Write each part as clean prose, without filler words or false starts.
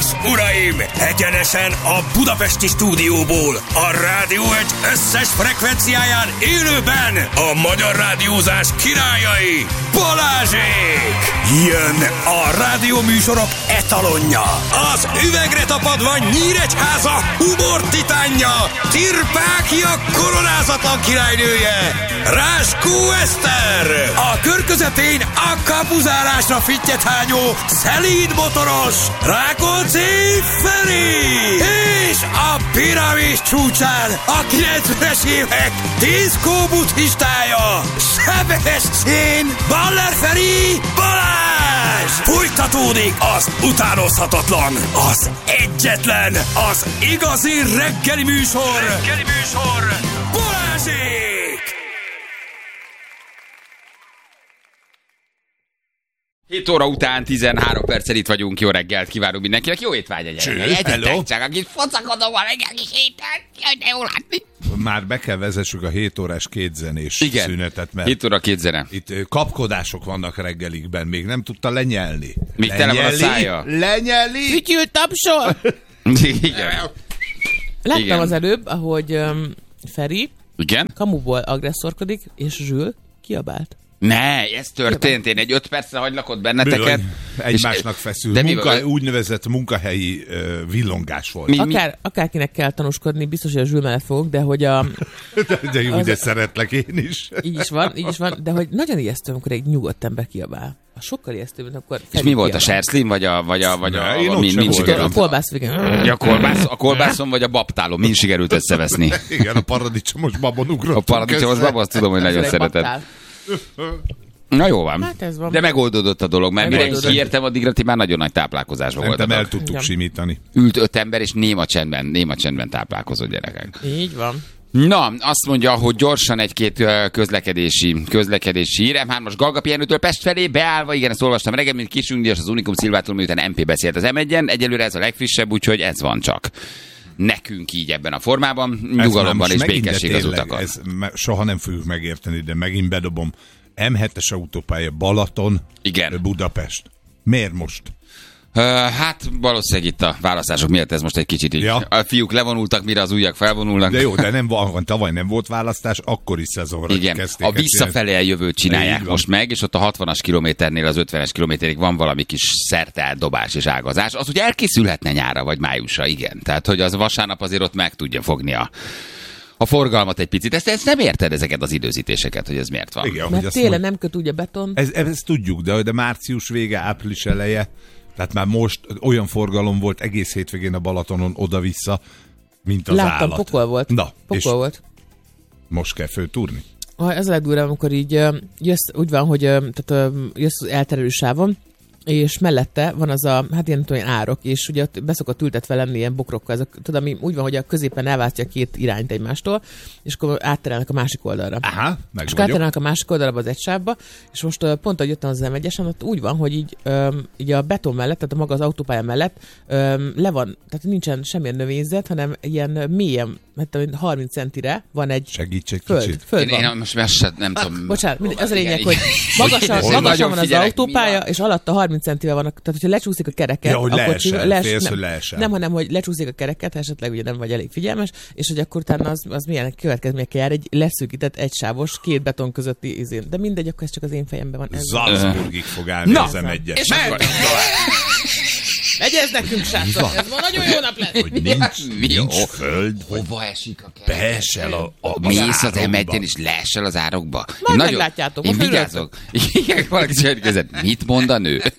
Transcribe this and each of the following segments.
uraim! Egyenesen a budapesti stúdióból, a Rádió Egy összes frekvenciáján élőben a magyar rádiózás királyai, Balázsék! Jön a rádióműsorok etalonja, az üvegre tapadva Nyíregyháza humor titánja, Tirpákia koronázatlan királynője, Ráskó Eszter! A kör közepén a kapuzárásra fittyethányó, szelíd motoros, Rákóczi Feri! És a piramis csúcsán a 90-es évek diszkó buddhistája, Sebestyén Baller Feri Balázs! Folytatódik az utánozhatatlan, az egyetlen, az igazi reggeli műsor, Balázsék! 7 óra után 13 perccel itt vagyunk, jó reggelt kívánunk mindenkinek, jó étvágy egyenek. Hello. Csak akit focakodom van egész héten, de jó látni. Már be kell vezessük a 7 órás kétzenés szünetet, mert 7 óra 2 zene. itt kapkodások vannak reggelikben, még nem tudta lenyelni. Még tele van a szája. Lenyeli! Fütyült tapsol! Igen. Láttam Igen. az előbb, ahogy Feri Igen? kamuból agresszorkodik, és Zsül kiabált. Ne, ez történt. Én egy 5 percre hagylak ott benneteket. Egymásnak feszül. De mi van? Úgynevezett munkahelyi villongás volt. Akárkinek kell tanúskodni, biztos, hogy a Zsül mellett fogok, de hogy De jó, de szeretlek én is. így is van, de hogy nagyon ijesztő, amikor egy nyugodt ember kiabál. Sokkal ijesztőbb, mint akkor És mi volt a serszlin, vagy a én ott sem voltam. A kolbász, igen. Ja, a kolbászon, vagy a babtálon? Mind sikerült összeveszni. Igen, a paradicsomos babon ugrottam. A paradicsomos baba, azt tudom, hogy nagyon Egy szereted. baktál. Na jó van. Hát ez van. De megoldódott a dolog, mert mire Megoldódott. kiértem, addigra ti már nagyon nagy táplálkozásban Szerintem voltatok. el tudtuk simítani. Ült 5 ember, és néma csendben táplálkozott gyerekek. Így van. Na, azt mondja, hogy gyorsan egy-két közlekedési hír. M3-as Galga Pihenőtől Pest felé beállva, igen, ezt olvastam reggel, mint Kisüngdíjas az Unikum Szilvától, miután MP beszélt az M1-en. Egyelőre ez a legfrissebb, úgyhogy ez van csak. Nekünk így ebben a formában, nyugalomban és békesség az utakon. Soha nem fogjuk megérteni, de megint bedobom. M7-es autópálya Balaton, Igen. Budapest. Miért most? Hát valószínűleg itt a választások miatt ez most egy kicsit így. Ja. A fiúk levonultak, mire az ujjak felvonulnak. De jó, de nem van, tavaly nem volt választás, akkor is szezonra Igen, kezdték. a visszafelé eljövőt csinálják Így van. most meg, és ott a 60-as kilométernél az 50-es kilométerig van valami kis szerteeldobás és ágazás. Az ugye elkészülhetne nyárra vagy májusra, igen. Tehát, hogy az vasárnap azért ott meg tudja fogni a forgalmat egy picit. Ezt nem érted, ezeket az időzítéseket, hogy ez miért van? Igen, hogy Mert azt télen mondja, nem köt úgy a beton. ezt tudjuk, de március vége, április eleje, tehát már most olyan forgalom volt egész hétvégén a Balatonon oda-vissza, mint az Láttam, állat. pokol volt. Na, és Pokol volt. most kell föltúrni. Ez a legdurvább, amikor így jössz, úgy van, hogy jössz az elterelő sávon, és mellette van az a, hát ilyen, tudom, árok, és ugye ott beszokott ültetve lenni ilyen bokrokkal. Ez tudom, ami úgy van, hogy a középen elválasztja két irányt egymástól, és akkor átterelnek a másik oldalra. Aha, meg És vagyok. átterelnek a másik oldalra az egy sávba, és most pont, ahogy jöttem az M1-esen, ott úgy van, hogy így a beton mellett, tehát a maga az autópálya mellett le van, tehát nincsen semmilyen növényzet, hanem ilyen mélyen, hát 30 centire van egy Segíts egy föld. kicsit. Föld van. Én most nem tudom. Bocsánat, az a lényeg, Igen, hogy magasan Nagyon van az figyelek, autópálya, mi van? és alatta 30 centivel vannak, tehát hogyha lecsúszik a kereket, Ja, hogy akkor leesel, félsz, hogy leesel. nem, hanem hogy lecsúszik a kereket, ha esetleg ugye nem vagy elég figyelmes, és hogy akkor utána az milyen következményekkel jár, egy leszűkített egysávos, két beton közötti izén. De mindegy, akkor ez csak az én fejemben van. Ez Salzburgig fog állni Na, az M1-es. és akkor... Egyez nekünk, srácok! Ez ma nagyon jó nap lesz! Hogy nincs föld, Hova esik a keret? beesel a Mész az árokba. M1-en és leesel az árokba. Majd meglátjátok, Én most vigyázok. Igen, valaki kérdezett, mit mond a nő?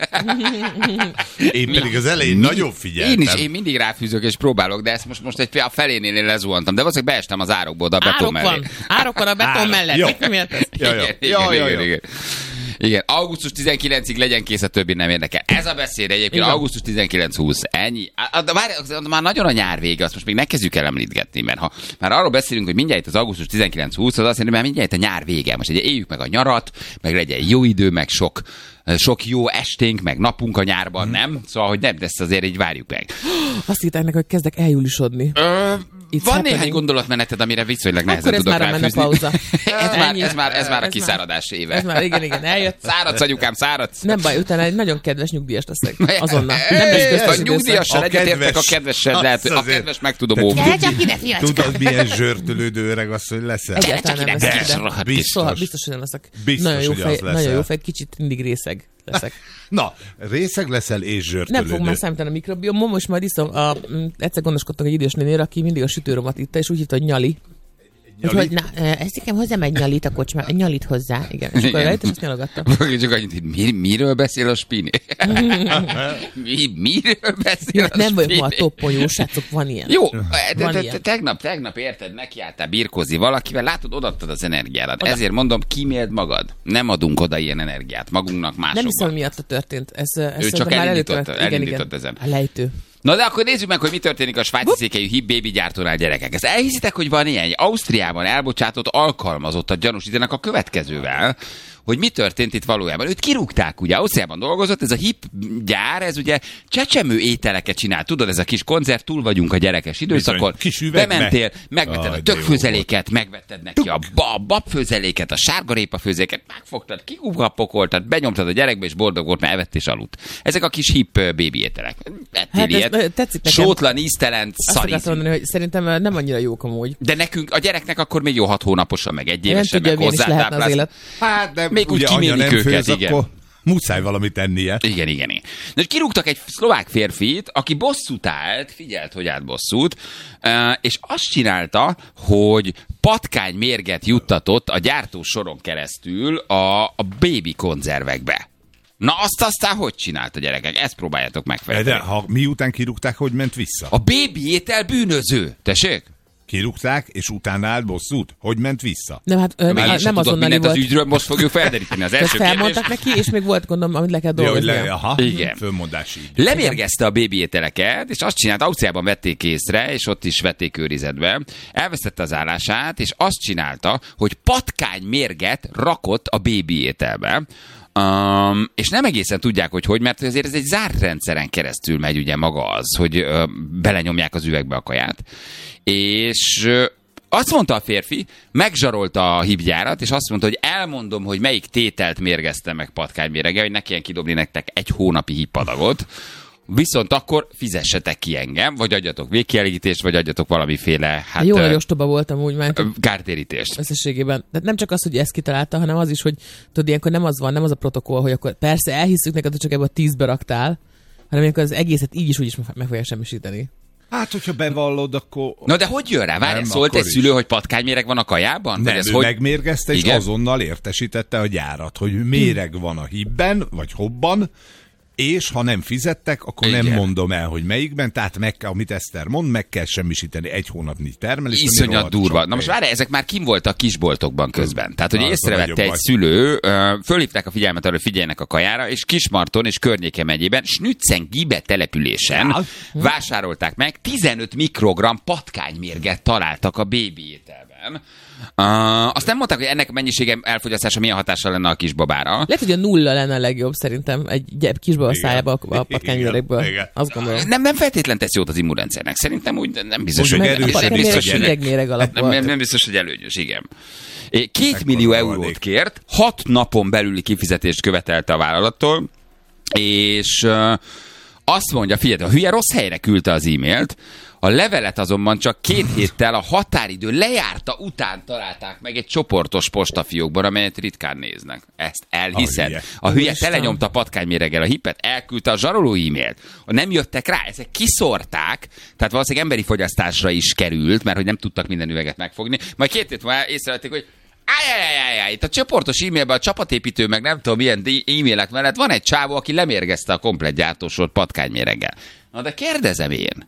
Én pedig az elején nagyon figyeltem. Én mindig ráfűzök és próbálok, de ezt most egy a felénél én lezuhantam, de valószínűleg beestem az árokból, oda a beton mellé. Árok van a beton Árok. mellett. Jó. Mit miért ez? Igen. Igen, augusztus 19-ig legyen kész, a többi nem érdekel. Ez a beszéd egyébként, Igen. augusztus 19-20. Ennyi. Már nagyon a nyár vége, azt most még ne kezdjük el említgetni, mert ha már arról beszélünk, hogy mindjárt az augusztus 19-20, az azt jelenti, hogy már mindjárt a nyár vége. Most ugye éljük meg a nyarat, meg legyen jó idő, meg sok jó esténk, meg napunk a nyárban, nem? Szóval, hogy nem, de ezt azért így várjuk meg. Azt hitták nekem, hogy kezdek eljulisodni. Van néhány gondolatmeneted, amire viszonylag nehezen Akkor tudok ez már a ráfűzni. menopauza. ez már a kiszáradás éve. Ez már, igen, eljött. Száradsz, anyukám, száradsz. Nem baj, utána egy nagyon kedves nyugdíjas leszek. Azonnal. Nem lesz köztes A időszak. nyugdíjassal A egyetértek, a kedves- kedvessel lehet, az a azért- kedves meg tudom óvni. Tudod, milyen zsörtölődő öreg asszony leszel? Egyáltalán nem leszek De, ide. rohadt Biztos, hogy nem leszek. Biztos, Nagyon jó hogy fej, az leszel. nagyon jó fej, kicsit mindig részeg leszek. Na, részeg leszel és Nem zsörtölődő. fog már számítani a mikrobiomom, most majd iszom. Egyszer gondoskodtam egy idős nénére, aki mindig a sütőromat itta, és úgy hívta, hogy nyali. Úgyhogy, na, ezt nekem hozzám egy nyalit a kocsmá, egy nyalit hozzá, igen. És akkor lejött, és ezt nyalogatta. Csak annyit, hogy miről beszél a Spini? Miről beszél a Nem vagyok Spini? ma a toppon, jó srácok, van ilyen. Jó, Van de ilyen. tegnap érted, nekiálltál birkózni valakivel, látod, odaadtad az energiádat. Ezért mondom, kíméld magad. Nem adunk oda ilyen energiát magunknak, Nem másoknak. hiszem, miatta történt. Ez Ő csak szerintem már elindította igen. ezen. A lejtő. Na de akkor nézzük meg, hogy mi történik a svájci székelyű hip baby gyártónál, gyerekek. Ezt elhiszitek, hogy van ilyen? Ausztriában elbocsátott alkalmazottat gyanúsítanak a következővel, hogy mi történt itt valójában. Őt kirúgták, ugye, Ausztriában dolgozott, ez a hip gyár, ez ugye csecsemő ételeket csinál. Tudod, ez a kis koncert, túl vagyunk a gyerekes időszakon. Bizony, kis üvegbe. Bementél, megvetted a Aj, de jó tökfőzeléket, megvetted neki a babfőzeléket, a sárgarépa főzeléket, megfogtad, kigugapokoltad, benyomtad a gyerekbe, és boldog volt, mert evett és aludt. Ezek a kis hip baby ételek. Ettél Hát ilyet? ez tetszik nekem. Sótlan, íztelen, Azt akartam szaríz. mondani, hogy szerintem nem annyira jók amúgy. De nekünk, a gyereknek akkor még jó 6 hónaposan, meg egy Nem évesen, tudja, meg milyen is lehetne az hozzátáplálsz. élet. Hát, de Még úgy ugye anya kimélik nem őket, főz, igen. akkor muszáj valamit ennie. Igen. De kirúgtak egy szlovák férfit, aki bosszút állt, figyelt, hogy állt bosszút, és azt csinálta, hogy patkánymérget juttatott a gyártó soron keresztül a baby konzervekbe. Na azt aztán hogy csinálta, gyerekek? Ezt próbáljátok megfejteni. De ha miután kirúgták, hogy ment vissza? A baby étel bűnöző. Tessék? Kirúgták, és utána állt bosszút? Hogy ment vissza? Nem, hát Mégis nem tudod azonnali mindent volt. az ügyről, most fogjuk felderíteni az Ezt első kérdés. felmondtak neki, és még volt gondolom, amit le kell dolgozni. Igen. Fölmondási így. Lemérgezte a bébi ételeket, és azt csinált, Ausztriában vették észre, és ott is vették őrizetbe. Elvesztette az állását, és azt csinálta, hogy patkánymérget rakott a bébi ételbe. És nem egészen tudják, hogy, mert azért ez egy zárt rendszeren keresztül megy ugye maga az, hogy belenyomják az üvegbe a kaját. És azt mondta a férfi, megzsarolta a hibgyárat, és azt mondta, hogy elmondom, hogy melyik tételt mérgezte meg patkánymérege, hogy ne kelljen kidobni nektek egy hónapi hippadagot, viszont akkor fizessetek ki engem, vagy adjatok végkielégítést, vagy adjatok valamiféle Jó nagy ostoba voltam úgy már kártérítést. összességében. Tehát nem csak az, hogy ezt kitalálta, hanem az is, hogy tudod, ilyenkor nem az van, nem az a protokoll, hogy akkor persze elhisszük neked, hogy csak ebbe a 10-be raktál, hanem ilyenkor az egészet így is úgy is meg fogja semmisíteni. Hát, hogyha bevallod, akkor... Na de hogy jön rá? Várj, Nem, szólt akkor egy is. szülő, hogy patkányméreg van a kajában? Nem, ez ő hogy... megmérgezte, és Igen? azonnal értesítette a gyárat, hogy méreg van a hibben, vagy hobban, és ha nem fizettek, akkor Igen. nem mondom el, hogy melyikben, tehát meg kell, amit Eszter mond, meg kell semmisíteni egy hónapnyi termelést. ami Iszonyat rohadt durva. sok Na most pénz. várj, ezek már kim voltak kisboltokban közben. Tehát, hogy Az a észrevette nagyobb egy baj. szülő, fölhívták a figyelmet arra, hogy figyeljenek a kajára, és Kismarton és környéke megyében, Snützengibe településen Ja. vásárolták meg, 15 mikrogram patkánymérget találtak a bébi ételben. Azt nem mondták, hogy ennek a mennyisége elfogyasztása milyen hatással lenne a kisbabára. Lehet, hogy a nulla lenne a legjobb szerintem egy kisbaba Igen. szájába a patkánymérlegből. Igen. Azt gondolom. Nem feltétlen tesz jót az immunrendszernek. Szerintem úgy nem biztos, Mondjuk hogy erős nem erős biztos, hogy idegméreg alap volt. nem biztos, hogy előnyös, igen. 2 millió eurót kért, 6 napon belüli kifizetést követelte a vállalattól, és azt mondja, figyelj, a hülye rossz helyre küldte az e-mailt, a levelet azonban csak 2 héttel a határidő lejárta után találták meg egy csoportos postafiókban, amelyet ritkán néznek. Ezt elhiszed? A hülye telenyomta patkányméreggel a hippet, elküldte a zsaroló e-mailt. Nem jöttek rá, ezek kiszórták, tehát valószínűleg emberi fogyasztásra is került, mert hogy nem tudtak minden üveget megfogni. Majd 2 hét múlva észrevették, hogy itt a csoportos e-mailben a csapatépítő, meg nem tudom milyen e-mailek mellett van egy csávó, aki lemérgezte a komplett gyártósort patkányméreggel. Na de kérdezem én,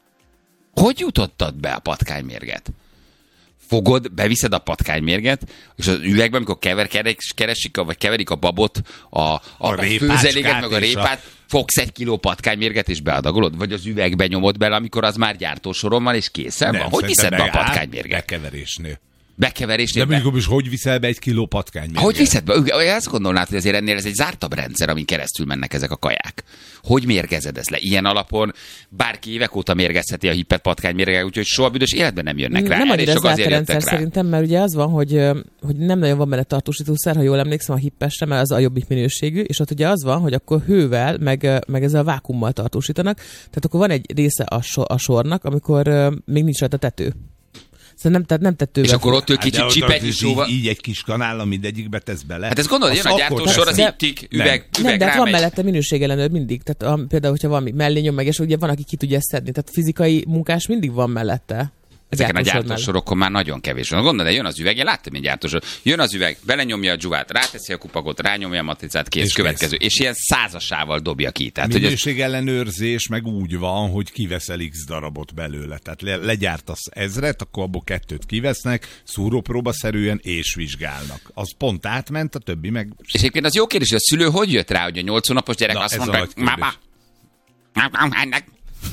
hogy jutottad be a patkánymérget? Fogod, beviszed a patkánymérget, és az üvegben, amikor keresik, vagy keverik a babot, a főzeléket, meg a répát, fogsz 1 kiló patkánymérget, és beadagolod? Vagy az üvegbe nyomod bele, amikor az már gyártósoron van, és készen van? Hogy viszed be a patkánymérget? Bekeverésnél. bekeverésnél. De mondjuk is, hogy viszel be 1 kiló patkánymérget? Hogy viszed be? Azt gondolnád, hogy azért ennél ez egy zártabb rendszer, amin keresztül mennek ezek a kaják. Hogy mérgezed ezt le? Ilyen alapon bárki évek óta mérgezheti a hippet patkánymérgek, úgyhogy soha büdös életben nem jönnek rá. Nem annyira zárt a rendszer szerintem, mert ugye az van, hogy nem nagyon van benne tartósítószer, ha jól emlékszem a hippesre, mert az a jobbik minőségű, és ott ugye az van, hogy akkor hővel, meg ezzel a vákummal tartósítanak, tehát akkor van egy része a sornak, amikor még nincs rajta tető. Szóval nem tetővel. És akkor ott ő kicsit csipetnyisóval. Így egy kis kanál, mindegyikbe tesz bele. Hát ezt gondolod, jön a gyártósor, az iptik, üveg nem, de hát van rámegy. mellette minőségellenőr mindig. Tehát például, hogyha valami mellé nyom meg, és ugye van, aki ki tudja szedni. Tehát fizikai munkás mindig van mellette. Ezeken a gyártósorokon már nagyon kevés van. Gondolod, de jön az üveg, én láttam egy gyártósor. Jön az üveg, belenyomja a dzsuvát, ráteszi a kupakot, rányomja a matricát, kész, és következő. És ilyen százasával dobja ki. Tehát, minőségellenőrzés meg úgy van, hogy kiveszel X darabot belőle. Tehát legyártasz 1000-et, akkor abból 2-t kivesznek, szúrópróbaszerűen és vizsgálnak. Az pont átment, a többi meg... És egyébként az jó kérdés, hogy a szülő hogy jött rá, hogy a 8 hónapos gyerek azt mondta, hogy mama, ennek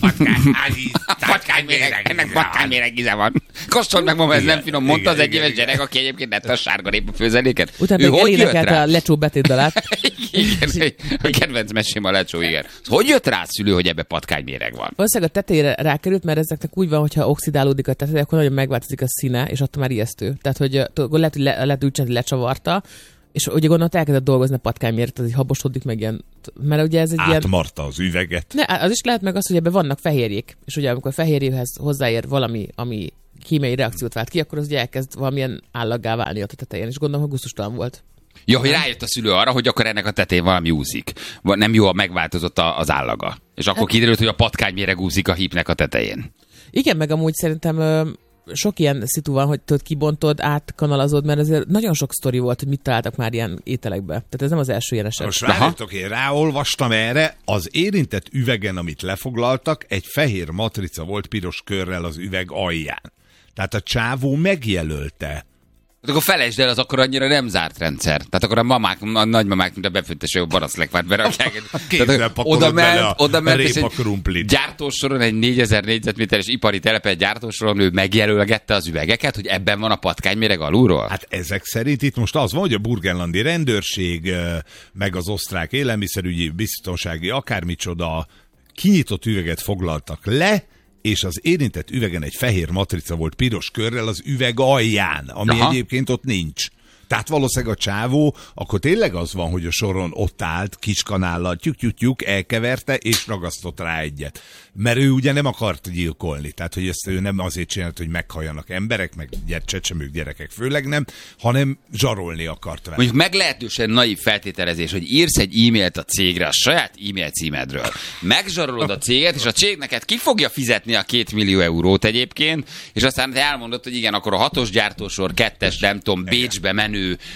patkányméreg íze van. Kóstold meg, mama, ez nem finom, mondta az 1 éves gyerek, aki egyébként ette a sárga répa főzeléket. Utána elénekelte a lecsó betétdalát. Igen, a kedvenc mesém a lecsó, igen. Hogy jött rá a szülő, hogy ebbe patkányméreg van? Valószínűleg a tetejére rákerült, mert ezeknek úgy van, hogyha oxidálódik a tetej, akkor nagyon megváltozik a színe, és attól már ijesztő. Tehát, hogy lehet úgy csinálni, lecsavarta, és ugye gondolom, elkezdett dolgozni a patkánymérget, az így habosodik meg ilyen, mert ugye ez egy ilyen... Átmarta az üveget. Ne, az is lehet meg az, hogy ebben vannak fehérjék, és ugye amikor fehérjéhez hozzáér valami, ami kémiai reakciót vált ki, akkor az ugye elkezd valamilyen állaggá válni ott a tetején, és gondolom, hogy gusztustalan volt. Ja, hogy rájött a szülő arra, hogy akkor ennek a tetején valami úszik. Nem jó, megváltozott az állaga. És akkor kiderült, hogy a patkányméreg úszik a hípnek a tetején. Igen, meg amúgy szerintem sok ilyen szitu van, hogy tudod, kibontod, átkanalazod, mert azért nagyon sok sztori volt, hogy mit találtak már ilyen ételekbe. Tehát ez nem az első ilyen eset. Most várjátok, én ráolvastam erre, az érintett üvegen, amit lefoglaltak, egy fehér matrica volt piros körrel az üveg alján. Tehát a csávó megjelölte. Akkor felejtsd el, az akkor annyira nem zárt rendszer. Tehát akkor a mamák, a nagymamák, mint a befőtteső baraszlekvárt berakják. Kézzel pakolod bele a répa krumplit. Gyártósoron, egy 4000 négyzetméteres ipari telepen gyártósoron ő megjelölgette az üvegeket, hogy ebben van a patkányméreg alulról? Hát ezek szerint itt most az van, hogy a burgenlandi rendőrség, meg az osztrák élelmiszerügyi, biztonsági akármicsoda kinyitott üveget foglaltak le, és az érintett üvegen egy fehér matrica volt piros körrel az üveg alján, ami egyébként ott nincs. Tehát valószínűleg a csávó, akkor tényleg az van, hogy a soron ott állt, kis kanállal, tyük, elkeverte, és ragasztott rá egyet. Mert ő ugye nem akart gyilkolni, tehát hogy ezt ő nem azért csinált, hogy meghalljanak emberek, meg csecsemők, gyerekek főleg nem, hanem zsarolni akart vele. Mondjuk meglehetősen naív feltételezés, hogy írsz egy e-mailt a cégre, a saját e-mail címedről. Megzsarolod a céget, és a cég neked ki fogja fizetni a 2 millió eurót egyébként, és aztán te elmondod, hogy igen, akkor a 6-os gyártósor, 2-es, nem tudom, Bécsbe menő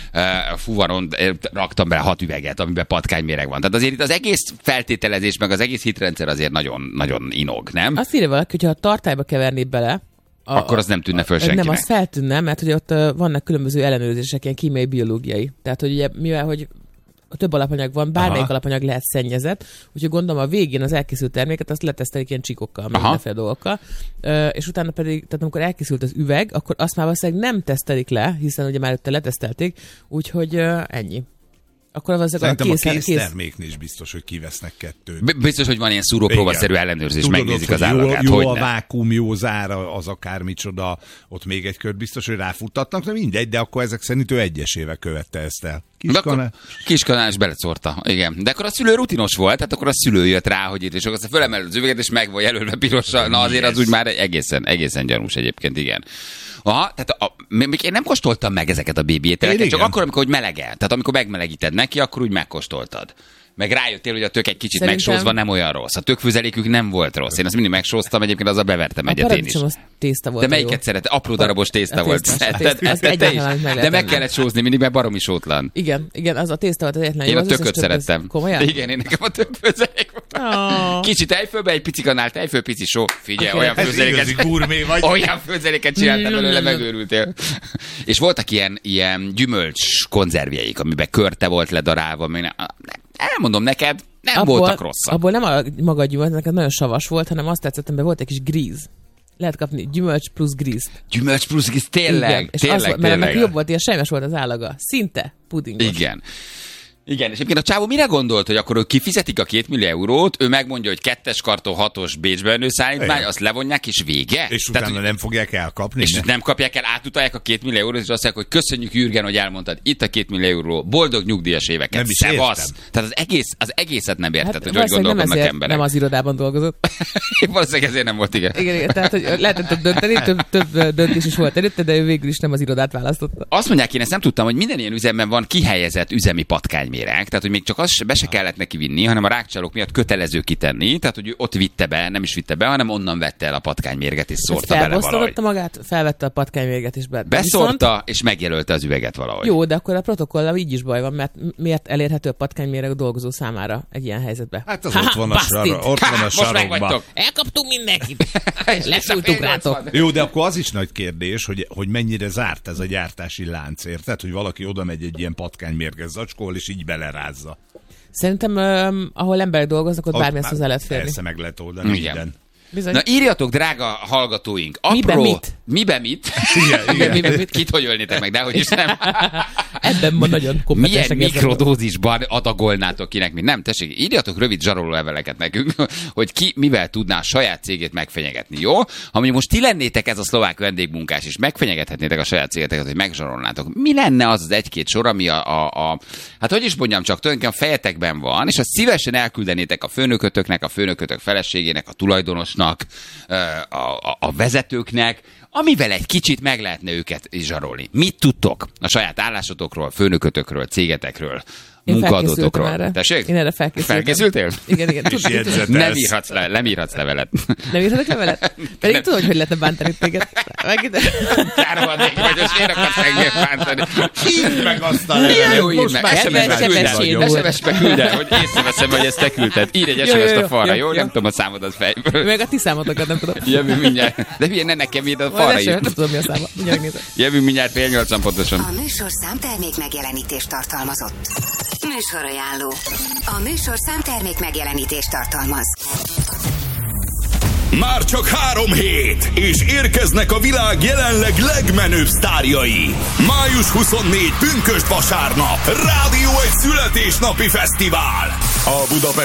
fuvaron raktam bele 6 üveget, amiben patkányméreg van. Tehát azért itt az egész feltételezés, meg az egész hitrendszer azért nagyon, nagyon inog, nem? Azt írja valaki, hogyha a tartályba kevernéd bele, akkor az nem tűnne föl senkinek. Nem, az feltűnne, mert hogy ott vannak különböző ellenőrzések, ilyen kémiai, biológiai. Tehát, hogy ugye, mivel, hogy a több alapanyag van, bármelyik alapanyag lehet szennyezett, úgyhogy gondolom a végén az elkészült terméket azt letesztelik ilyen csíkokkal, mindenféle dolgokkal, és utána pedig, tehát amikor elkészült az üveg, akkor azt már valószínűleg nem tesztelik le, hiszen ugye már előtte letesztelték, úgyhogy ennyi. Akkor az szerintem a készterméknél is biztos, hogy kivesznek 2. Biztos, hogy van ilyen szúrópróbaszerű ellenőrzés, tudod, megnézik ott, az állagát. Jó a vákum, jó zára, az akármicsoda, ott még egy kört biztos, hogy ráfuttatnak, de mindegy, de akkor ezek szerint ő egyesével követte ezt el. Kiskanál is belecórta, igen. De akkor a szülő rutinos volt, tehát akkor a szülő jött rá, hogy itt, és akkor aztán fölemel az üveget, és meg van jelölve pirossal. Na azért az úgy már egészen gyanús egyébként, igen. Aha, tehát még én nem kóstoltam meg ezeket a bébi ételeket, csak akkor, amikor melegel. Tehát amikor megmelegíted neki, akkor úgy megkóstoltad. Meg rájöttél, hogy a tök egy kicsit megsózva nem olyan rossz. A tökfőzelékük nem volt rossz. Én azt mindig megsóztam, egyébként azzal bevertem egyet én is. Az tészta volt. De melyiket szereted? Apró darabos tészta volt. De meg kellett sózni mindig, mert baromi sótlan. Igen, az a tészta volt az egyetlen jó. Én a tököt szerettem. Komolyan? Igen, én nekem a tökfőzelék volt. Kicsit tejfölbe, egy pici kanál tejföl, pici só. Figyelj, olyan főzeléket csináltam belőle, megőrültél. És voltak ilyen gyümölcs konzervjeik, amiben körte volt ledarálva. Elmondom neked, nem voltak rosszak. Abból nem a maga gyümölcs, neked nagyon savas volt, hanem azt tetszett, mert volt egy kis gríz. lehet kapni gyümölcs plusz grízt. Gyümölcs plusz gríz, tényleg, Igen. És tényleg, mert ennek tényleg. jobb volt, ilyen sejmes volt az állaga. Szinte pudingos. Igen. Igen, és egyébként a csávó mire gondolt, hogy akkor ők kifizetik a 2 millió eurót, ő megmondja, hogy 2-es karton 6-os Bécsbe menő szállítmány, Igen. azt levonják, és vége? És Tehát, utána nem fogják elkapni? és nem kapják el, átutalják a 2 millió eurót, és azt mondják, hogy köszönjük, Jürgen, hogy elmondtad, itt a 2 millió euró, boldog nyugdíjas éveket, Nem is szevasz. értem. Tehát az egészet nem érted, hogy valószínűleg gondolkodnak nem ezért emberek. nem az irodában dolgozott. Valószínűleg ezért nem volt, igen. Igen, tehát hogy lehetett dönteni, több döntés is volt előtte, de ő végül is nem az irodát választotta. Azt mondják, én ezt nem tudtam, hogy minden ilyen üzemben van kihelyezett üzemi patkányméreg, tehát hogy még csak az be se kellett neki vinni, hanem a rákcsálók miatt kötelező kitenni, tehát hogy ő ott vitte be, nem is vitte be, hanem onnan vette el a patkánymérget és szórta bele valahogy. Felbosztalotta magát, felvette a patkánymérget és be. Beszórta és megjelölte az üveget valahogy. Jó, de akkor a protokollal így is baj van, mert miért elérhető a patkányméreg a dolgozó számára egy ilyen helyzetben? Hát az ott van a Most sarokban. megvagytok. Elkaptunk mindenkit! Leszújtuk rátok! Jó, de akkor az is nagy kérdés, hogy mennyire zárt ez a gyártási lánc, érted? Hogy valaki oda megy egy ilyen patkánymérges zacskóval, és így belerázza. Szerintem, ahol emberek dolgoznak, ott bármi hozzá lehet férni. Persze meg lehet oldani Igen. minden. Bizony. Na írjatok, drága hallgatóink, apró... Miben mit? Miben mit? Igen. Kit hogy ölnétek meg, de hogy is nem. Ebben ma nagyon Milyen kompetensek érzem. mikrodózisban adagolnátok kinek, mint nem? Tessék, írjatok rövid zsaroló leveleket nekünk, hogy ki mivel tudná a saját cégét megfenyegetni, jó? Ha mondjuk most ti lennétek ez a szlovák vendégmunkás, és megfenyegethetnétek a saját cégeteket, hogy megzsarolnátok, mi lenne az az egy-két sor, ami hát hogy is mondjam, csak tulajdonképpen a fejetekben van, és azt szívesen elküldenétek a főnökötöknek, a főnökötök feleségének, a tulajdonosnak, a vezetőknek, amivel egy kicsit meg lehetne őket zsarolni. Mit tudtok a saját állásotokról, főnökötökről, cégetekről, munkaadótokról? Tessék? Én erre felkészültem. Felkészültél? Igen. És jegyzetelsz. Nem írhatsz levelet. Nem írhatok levelet? Pedig tudod, hogy lehetne bántani téged. Kárvadék vagy, és miért akarsz engem bántani? Írd meg azt a levelet. Jó, írd Most meg. már SMS-be küld el, hogy észreveszem, hogy ezt te küldted. Írj egy SMS-t a falra, jó? jó. Nem tudom a számodat fejből. Meg a ti számotokat nem tudom. Jövünk mindjárt. De milyen ne nekem írd a falra Nem írt. tudom, mi a száma. Mindjárt megnézem. Jövünk mindjárt 7:30 pontosan. A műsor számtermék megjelenítést tartalmazott. Műsorajánló. A műsor számtermék megjelenítést tartalmaz. Már csak 3 hét, és érkeznek a világ jelenleg legmenőbb sztárjai. Május 24, pünkösd vasárnap. Rádió egy születésnapi fesztivál. A Budapest